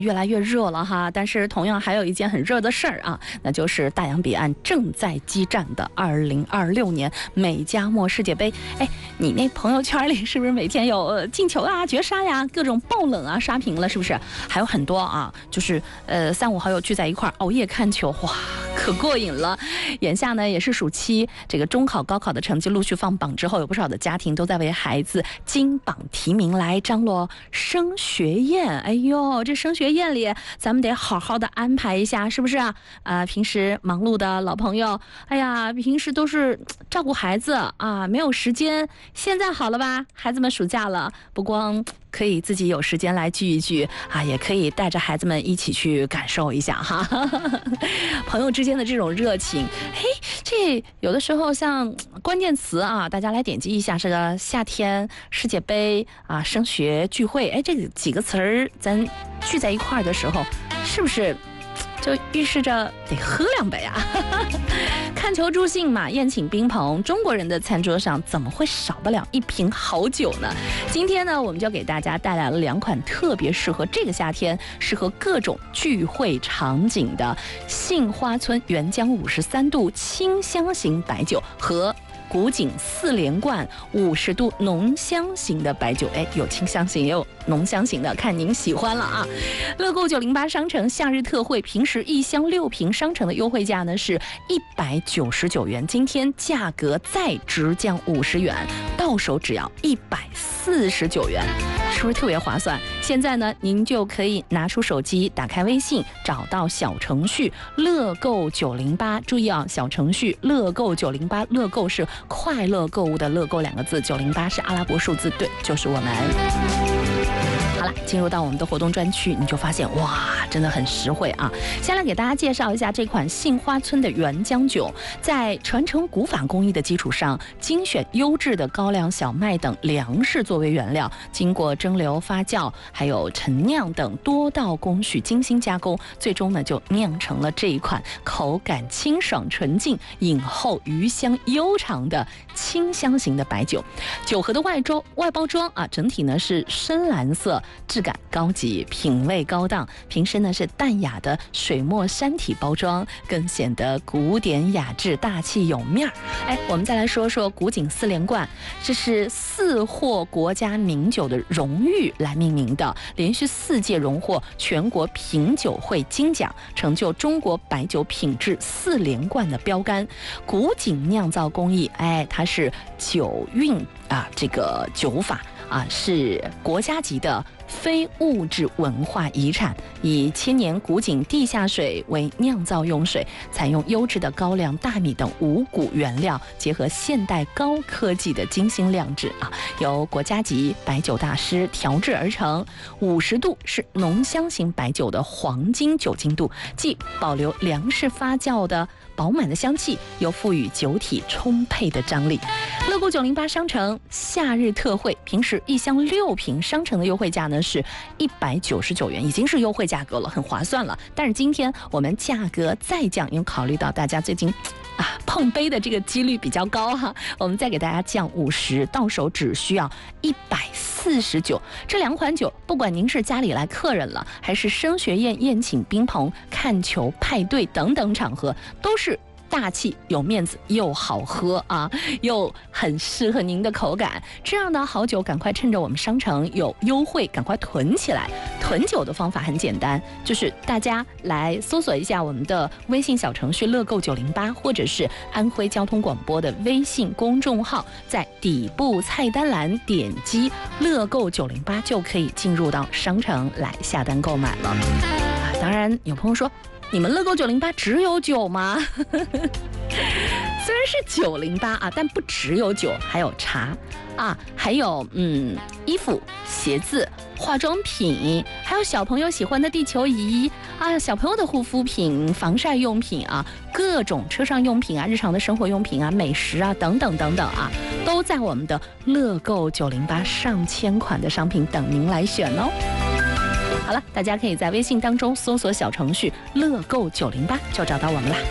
越来越热了哈，但是同样还有一件很热的事儿啊，那就是大洋彼岸正在激战的2026年美加墨世界杯。哎，你那朋友圈里是不是每天有进球啊、绝杀呀、各种爆冷啊、刷屏了？是不是？还有很多啊，就是三五好友聚在一块儿熬夜看球，哇，可过瘾了。眼下呢也是暑期，这个中考、高考的成绩陆续放榜之后，有不少的家庭都在为孩子金榜题名来张罗升学宴。哎呦，这升学宴里咱们得好好的安排一下，是不是啊？平时忙碌的老朋友，哎呀，平时都是照顾孩子啊，没有时间。现在好了吧，孩子们暑假了，不光可以自己有时间来聚一聚啊，也可以带着孩子们一起去感受一下哈。朋友之间的这种热情，嘿，这有的时候像关键词啊，大家来点击一下，这个夏天、世界杯啊、升学聚会，哎，这几个词儿咱聚在一块儿的时候，是不是就预示着得喝两杯啊？看球助兴嘛，宴请宾朋，中国人的餐桌上怎么会少得了一瓶好酒呢？今天呢，我们就给大家带来了2款特别适合这个夏天、适合各种聚会场景的杏花村原浆53度清香型白酒和古井4连冠50度浓香型的白酒，哎，有清香型也有浓香型的，看您喜欢了啊！乐购908商城夏日特惠，平时1箱6瓶商城的优惠价呢是199元，今天价格再直降50元，到手只要149元，是不是特别划算？现在呢，您就可以拿出手机，打开微信，找到小程序乐购908，注意啊，小程序乐购908，乐购是快乐购物的乐购2个字，908是阿拉伯数字，对，就是我们。好了，进入到我们的活动专区，你就发现哇，真的很实惠啊！先来给大家介绍一下这款杏花村的原浆酒，在传承古法工艺的基础上，精选优质的高粱小麦等粮食作为原料，经过蒸馏、发酵，还有陈酿等多道工序精心加工，最终呢就酿成了这一款口感清爽纯净、饮后余香悠长的清香型的白酒。酒盒的外包装啊，整体呢是深蓝色，质感高级，品味高档。瓶身呢是淡雅的水墨山体包装，更显得古典雅致、大气有面儿。哎，我们再来说说古井4连冠，这是4获国家名酒的荣誉来命名的，连续4届荣获全国品酒会金奖，成就中国白酒品质4连冠的标杆。古井酿造工艺，哎，它是酒韵啊，这个酒法啊是国家级的非物质文化遗产，以千年古井地下水为酿造用水，采用优质的高粱、大米等五谷原料，结合现代高科技的精心酿制啊，由国家级白酒大师调制而成。50度是浓香型白酒的黄金酒精度，既保留粮食发酵的饱满的香气，又赋予酒体充沛的张力。乐购908商城夏日特惠，平时1箱6瓶商城的优惠价呢是199元，已经是优惠价格了，很划算了。但是今天我们价格再降，因为考虑到大家最近碰杯的这个几率比较高哈，我们再给大家降50，到手只需要149。这2款酒，不管您是家里来客人了，还是升学宴、宴请宾朋、看球、派对等等场合，都是大气有面子又好喝啊，又很适合您的口感。这样的好酒，赶快趁着我们商城有优惠，赶快囤起来。囤酒的方法很简单，就是大家来搜索一下我们的微信小程序乐购908，或者是安徽交通广播的微信公众号，在底部菜单栏点击乐购908，就可以进入到商城来下单购买了。当然有朋友说，你们乐购908只有酒吗？虽然是908啊，但不只有酒，还有茶啊，还有衣服、鞋子、化妆品，还有小朋友喜欢的地球仪啊，小朋友的护肤品、防晒用品啊，各种车上用品啊，日常的生活用品啊，美食啊，等等等等啊，都在我们的乐购908上千款的商品等您来选哦。好了，大家可以在微信当中搜索小程序乐购908，就找到我们啦。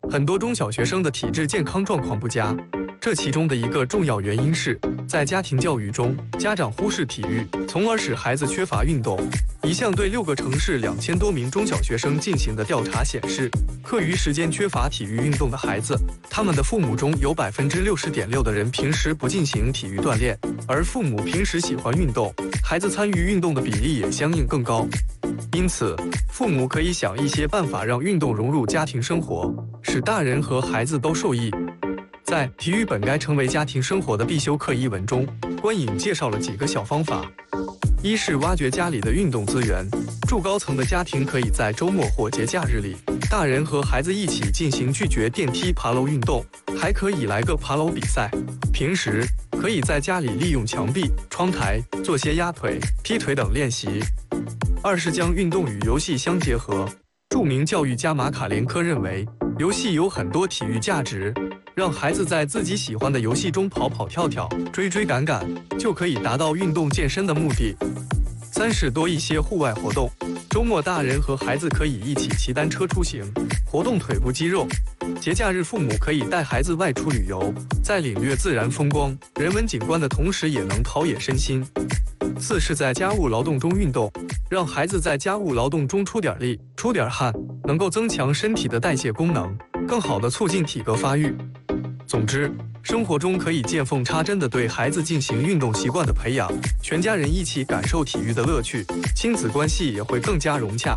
很多中小学生的体质健康状况不佳。这其中的一个重要原因是，在家庭教育中，家长忽视体育，从而使孩子缺乏运动。一项对6个城市2000多名中小学生进行的调查显示，课余时间缺乏体育运动的孩子，他们的父母中有60.6%的人平时不进行体育锻炼，而父母平时喜欢运动，孩子参与运动的比例也相应更高。因此，父母可以想一些办法让运动融入家庭生活，使大人和孩子都受益。在《体育本该成为家庭生活的必修课》一文中，关颖介绍了几个小方法。一是挖掘家里的运动资源，住高层的家庭可以在周末或节假日里，大人和孩子一起进行拒绝电梯爬楼运动，还可以来个爬楼比赛。平时可以在家里利用墙壁、窗台做些压腿、劈腿等练习。二是将运动与游戏相结合。著名教育家马卡连科认为，游戏有很多体育价值。让孩子在自己喜欢的游戏中跑跑跳跳、追追赶赶，就可以达到运动健身的目的。三是多一些户外活动，周末大人和孩子可以一起骑单车出行，活动腿部肌肉。节假日父母可以带孩子外出旅游，在领略自然风光、人文景观的同时，也能陶冶身心。四是在家务劳动中运动，让孩子在家务劳动中出点力、出点汗，能够增强身体的代谢功能，更好地促进体格发育。总之，生活中可以见缝插针地对孩子进行运动习惯的培养，全家人一起感受体育的乐趣，亲子关系也会更加融洽。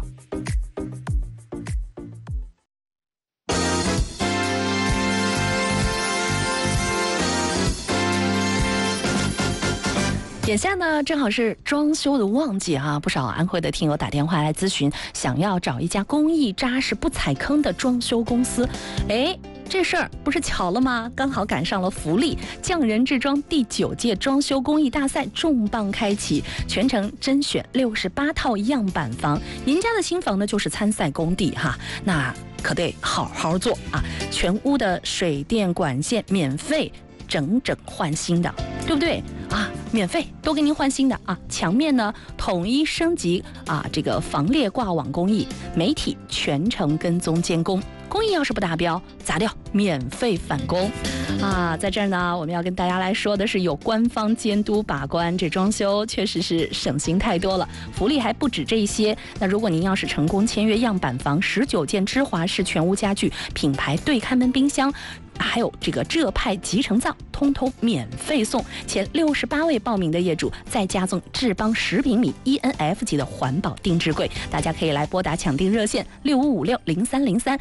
眼下呢，正好是装修的旺季啊，不少安徽的听友打电话来咨询，想要找一家工艺扎实、不踩坑的装修公司。这事儿不是巧了吗？刚好赶上了福利，匠人制装第9届装修工艺大赛重磅开启，全程甄选68套样板房。您家的新房呢，就是参赛工地哈，那可得好好做啊！全屋的水电管线免费整换新的，对不对啊？免费都给您换新的啊！墙面呢统一升级啊，这个防裂挂网工艺，媒体全程跟踪监工。工艺要是不达标，砸掉，免费返工啊！在这儿呢，我们要跟大家来说的是，有官方监督把关，这装修确实是省心太多了。福利还不止这些，那如果您要是成功签约样板房、19件芝华士全屋家具、品牌对开门冰箱，还有这个浙派集成灶，通通免费送。前68位报名的业主再加赠智邦10平米 ENF 级的环保定制柜。大家可以来拨打抢订热线65560303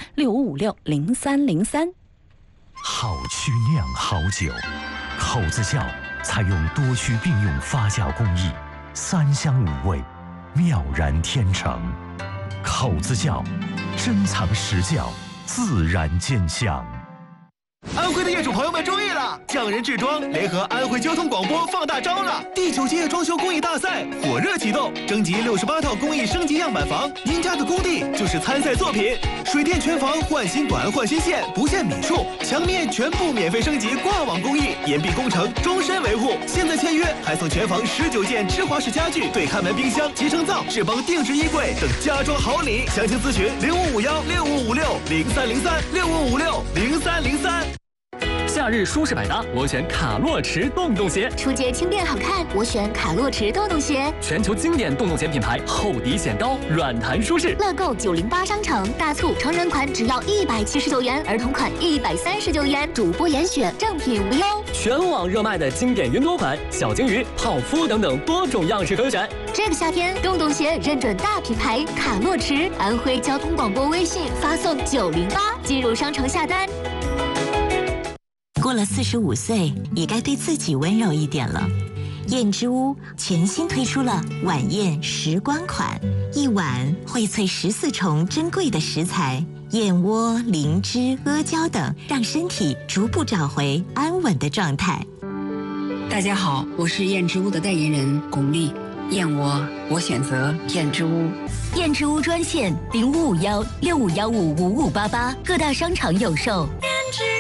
65560303。 好曲酿好酒，口子窖采用多区并用发酵工艺，3香5味，妙然天成。口子窖，珍藏实窖，自然见香。 安徽的业主朋友们注意了，匠人制装联合安徽交通广播放大招了！第9届装修工艺大赛火热启动，征集68套工艺升级样板房，您家的工地就是参赛作品。水电全房换新管换新线，不限米数，墙面全部免费升级挂网工艺，岩壁工程终身维护。现在签约还送全房19件芝华士家具、对开门冰箱、集成灶、智邦定制衣柜等家装好礼。详情咨询65516556030365560303。 夏日舒适百搭，我选卡洛驰洞洞鞋； 出街轻便好看，我选卡洛驰洞洞鞋。 全球经典洞洞鞋品牌，厚底显高，软弹舒适。 乐购908商城大促，成人款只要179元，儿童款139元，主播严选，正品无忧。 全网热卖的经典云朵款、小金鱼、泡芙等等多种样式可选。 这个夏天，洞洞鞋认准大品牌卡洛驰，安徽交通广播微信发送908，进入商城下单。 过了45岁，也该对自己温柔一点了。燕之屋全新推出了晚宴时光款，一碗荟萃14重珍贵的食材，燕窝、灵芝、阿胶等，让身体逐步找回安稳的状态。 大家好，我是燕之屋的代言人巩俐。燕窝，我选择燕之屋。 燕之屋专线055165155588，各大商场有售。燕之